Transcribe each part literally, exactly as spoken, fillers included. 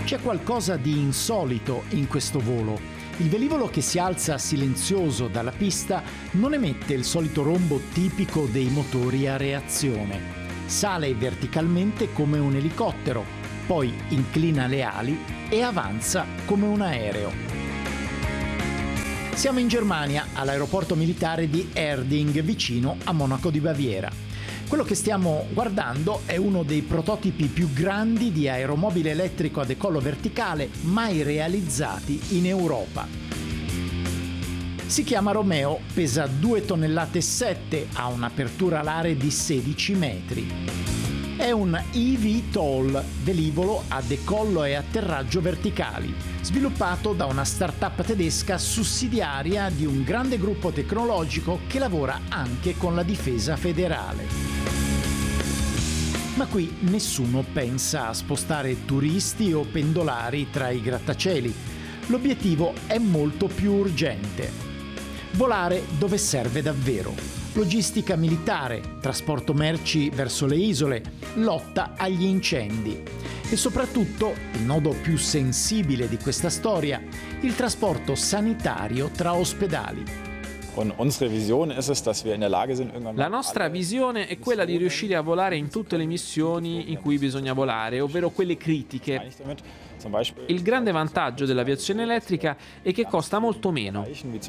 C'è qualcosa di insolito in questo volo. Il velivolo che si alza silenzioso dalla pista non emette il solito rombo tipico dei motori a reazione. Sale verticalmente come un elicottero, poi inclina le ali e avanza come un aereo. Siamo in Germania, all'aeroporto militare di Erding, vicino a Monaco di Baviera. Quello che stiamo guardando è uno dei prototipi più grandi di aeromobile elettrico a decollo verticale mai realizzati in Europa. Si chiama Romeo, pesa due tonnellate e sette, ha un'apertura alare di sedici metri. È un eVTOL, velivolo a decollo e atterraggio verticali, sviluppato da una start-up tedesca sussidiaria di un grande gruppo tecnologico che lavora anche con la difesa federale. Ma qui nessuno pensa a spostare turisti o pendolari tra i grattacieli. L'obiettivo è molto più urgente. Volare dove serve davvero. Logistica militare, trasporto merci verso le isole, lotta agli incendi. E soprattutto, il nodo più sensibile di questa storia, il trasporto sanitario tra ospedali. La nostra visione è quella di riuscire a volare in tutte le missioni in cui bisogna volare, ovvero quelle critiche. Il grande vantaggio dell'aviazione elettrica è che costa molto meno.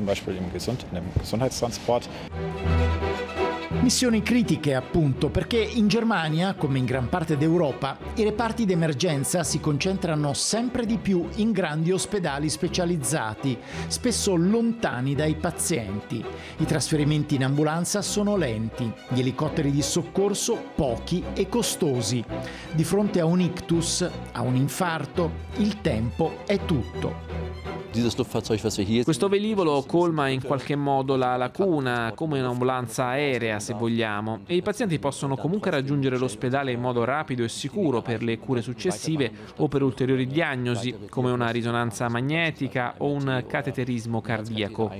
Missioni critiche, appunto, perché in Germania, come in gran parte d'Europa, i reparti d'emergenza si concentrano sempre di più in grandi ospedali specializzati, spesso lontani dai pazienti. I trasferimenti in ambulanza sono lenti, gli elicotteri di soccorso pochi e costosi. Di fronte a un ictus, a un infarto, il tempo è tutto. Questo velivolo colma in qualche modo la lacuna, come un'ambulanza aerea se vogliamo, e i pazienti possono comunque raggiungere l'ospedale in modo rapido e sicuro per le cure successive o per ulteriori diagnosi, come una risonanza magnetica o un cateterismo cardiaco.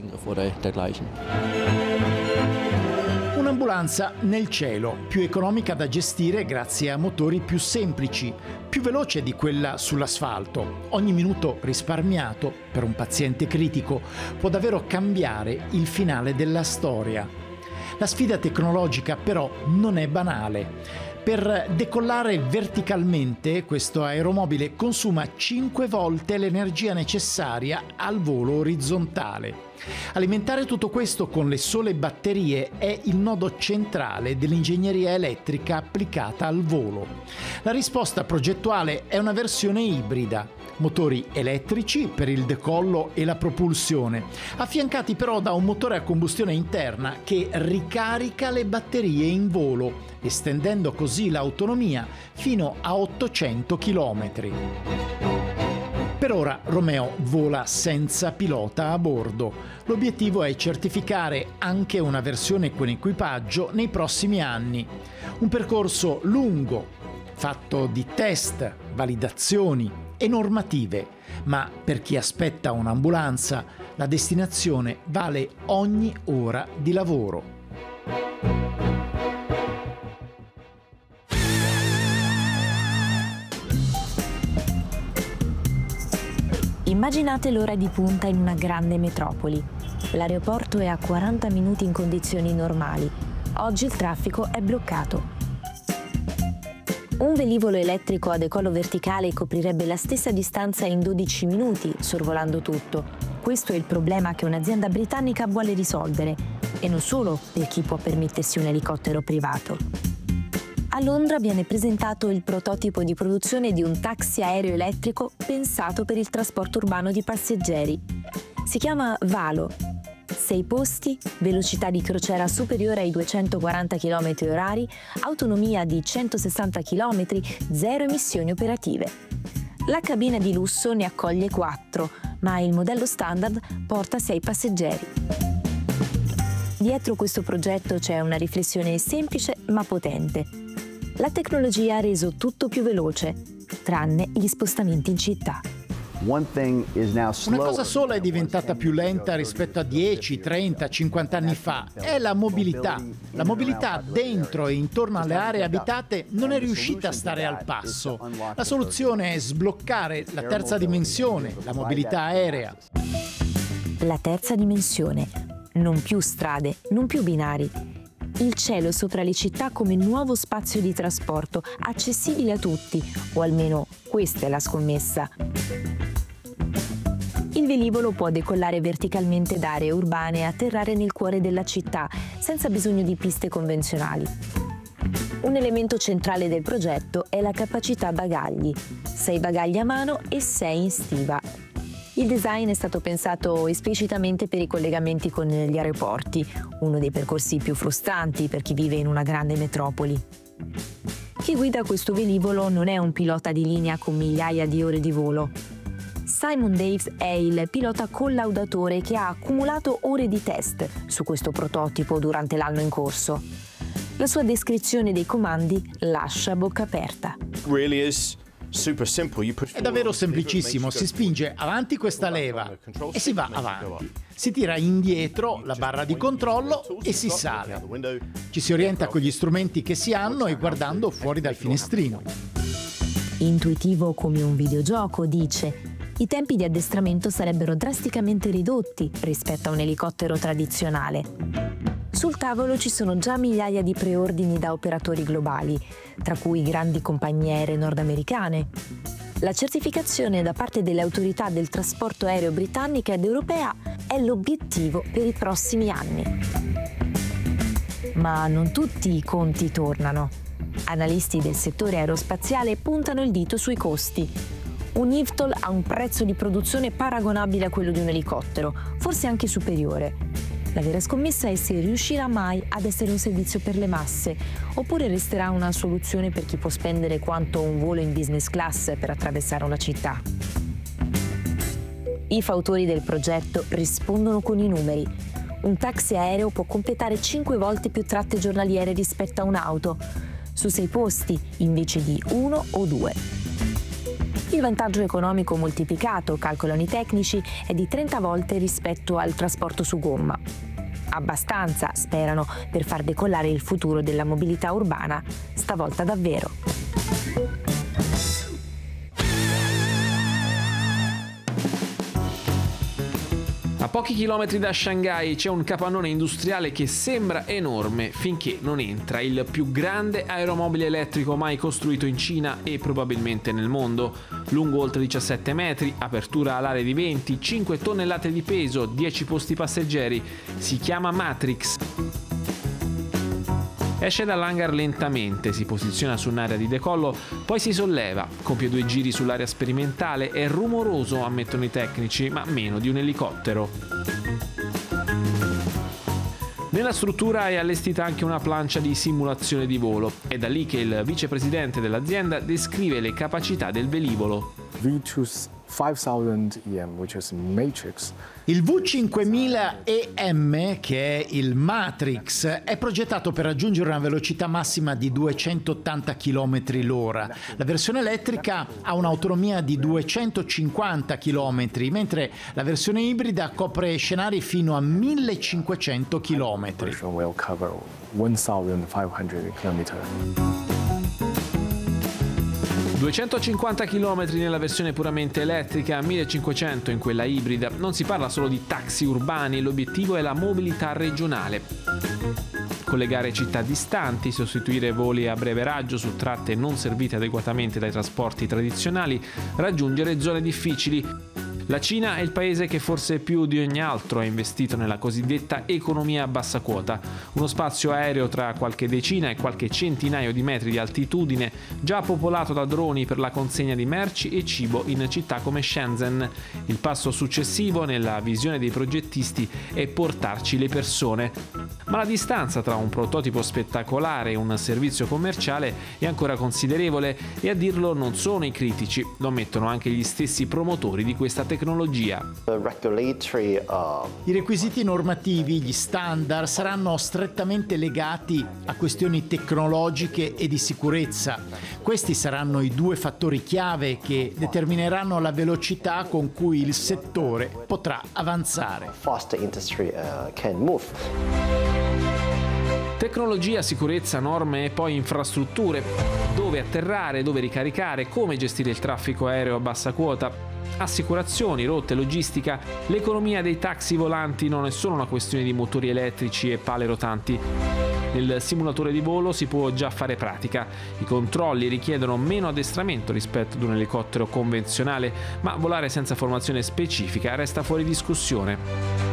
Un'ambulanza nel cielo, più economica da gestire grazie a motori più semplici, più veloce di quella sull'asfalto. Ogni minuto risparmiato per un paziente critico può davvero cambiare il finale della storia. La sfida tecnologica però non è banale. Per decollare verticalmente, questo aeromobile consuma cinque volte l'energia necessaria al volo orizzontale. Alimentare tutto questo con le sole batterie è il nodo centrale dell'ingegneria elettrica applicata al volo. La risposta progettuale è una versione ibrida. Motori elettrici per il decollo e la propulsione, affiancati però da un motore a combustione interna che ricarica le batterie in volo, estendendo così l'autonomia fino a ottocento chilometri. Per ora Romeo vola senza pilota a bordo. L'obiettivo è certificare anche una versione con equipaggio nei prossimi anni. Un percorso lungo, fatto di test, validazioni e normative, ma per chi aspetta un'ambulanza la destinazione vale ogni ora di lavoro. Immaginate l'ora di punta in una grande metropoli. L'aeroporto è a quaranta minuti in condizioni normali. Oggi il traffico è bloccato. Un velivolo elettrico a decollo verticale coprirebbe la stessa distanza in dodici minuti, sorvolando tutto. Questo è il problema che un'azienda britannica vuole risolvere, e non solo per chi può permettersi un elicottero privato. A Londra viene presentato il prototipo di produzione di un taxi aereo elettrico pensato per il trasporto urbano di passeggeri. Si chiama Valo. Sei posti, velocità di crociera superiore ai duecentoquaranta chilometri orari, autonomia di centosessanta chilometri, zero emissioni operative. La cabina di lusso ne accoglie quattro, ma il modello standard porta sei passeggeri. Dietro questo progetto c'è una riflessione semplice ma potente. La tecnologia ha reso tutto più veloce, tranne gli spostamenti in città. Una cosa sola è diventata più lenta rispetto a dieci, trenta, cinquanta anni fa, è la mobilità. La mobilità dentro e intorno alle aree abitate non è riuscita a stare al passo. La soluzione è sbloccare la terza dimensione, la mobilità aerea. La terza dimensione. Non più strade, non più binari. Il cielo sopra le città come nuovo spazio di trasporto, accessibile a tutti, o almeno questa è la scommessa. Il velivolo può decollare verticalmente da aree urbane e atterrare nel cuore della città, senza bisogno di piste convenzionali. Un elemento centrale del progetto è la capacità bagagli. Sei bagagli a mano e sei in stiva. Il design è stato pensato esplicitamente per i collegamenti con gli aeroporti, uno dei percorsi più frustranti per chi vive in una grande metropoli. Chi guida questo velivolo non è un pilota di linea con migliaia di ore di volo. Simon Daves è il pilota collaudatore che ha accumulato ore di test su questo prototipo durante l'anno in corso. La sua descrizione dei comandi lascia a bocca aperta. È davvero semplicissimo, si spinge avanti questa leva e si va avanti. Si tira indietro la barra di controllo e si sale. Ci si orienta con gli strumenti che si hanno e guardando fuori dal finestrino. Intuitivo come un videogioco, dice. I tempi di addestramento sarebbero drasticamente ridotti rispetto a un elicottero tradizionale. Sul tavolo ci sono già migliaia di preordini da operatori globali, tra cui grandi compagnie aeree nordamericane. La certificazione da parte delle autorità del trasporto aereo britannica ed europea è l'obiettivo per i prossimi anni. Ma non tutti i conti tornano. Analisti del settore aerospaziale puntano il dito sui costi. Un I V T O L ha un prezzo di produzione paragonabile a quello di un elicottero, forse anche superiore. La vera scommessa è se riuscirà mai ad essere un servizio per le masse, oppure resterà una soluzione per chi può spendere quanto un volo in business class per attraversare una città. I fautori del progetto rispondono con i numeri. Un taxi aereo può completare cinque volte più tratte giornaliere rispetto a un'auto, su sei posti invece di uno o due. Il vantaggio economico moltiplicato, calcolano i tecnici, è di trenta volte rispetto al trasporto su gomma. Abbastanza, sperano, per far decollare il futuro della mobilità urbana, stavolta davvero. A pochi chilometri da Shanghai c'è un capannone industriale che sembra enorme finché non entra il più grande aeromobile elettrico mai costruito in Cina e probabilmente nel mondo. Lungo oltre diciassette metri, apertura alare di venti, cinque tonnellate di peso, dieci posti passeggeri. Si chiama Matrix. Esce dall'hangar lentamente, si posiziona su un'area di decollo, poi si solleva, compie due giri sull'area sperimentale, è rumoroso, ammettono i tecnici, ma meno di un elicottero. Nella struttura è allestita anche una plancia di simulazione di volo. È da lì che il vicepresidente dell'azienda descrive le capacità del velivolo. Il V cinquemila E M, che è il Matrix, è progettato per raggiungere una velocità massima di duecentottanta chilometri l'ora. La versione elettrica ha un'autonomia di duecentocinquanta chilometri, mentre la versione ibrida copre scenari fino a millecinquecento chilometri. duecentocinquanta chilometri nella versione puramente elettrica, millecinquecento in quella ibrida. Non si parla solo di taxi urbani, l'obiettivo è la mobilità regionale. Collegare città distanti, sostituire voli a breve raggio su tratte non servite adeguatamente dai trasporti tradizionali, raggiungere zone difficili. La Cina è il paese che forse più di ogni altro ha investito nella cosiddetta economia a bassa quota, uno spazio aereo tra qualche decina e qualche centinaio di metri di altitudine, già popolato da droni per la consegna di merci e cibo in città come Shenzhen. Il passo successivo, nella visione dei progettisti, è portarci le persone. Ma la distanza tra un prototipo spettacolare e un servizio commerciale è ancora considerevole e a dirlo non sono i critici, lo ammettono anche gli stessi promotori di questa tecnologia. tecnologia. I requisiti normativi, gli standard, saranno strettamente legati a questioni tecnologiche e di sicurezza. Questi saranno i due fattori chiave che determineranno la velocità con cui il settore potrà avanzare. Tecnologia, sicurezza, norme e poi infrastrutture. Dove atterrare, dove ricaricare, come gestire il traffico aereo a bassa quota. Assicurazioni, rotte, logistica. L'economia dei taxi volanti non è solo una questione di motori elettrici e pale rotanti. Nel simulatore di volo si può già fare pratica. I controlli richiedono meno addestramento rispetto ad un elicottero convenzionale, ma volare senza formazione specifica resta fuori discussione.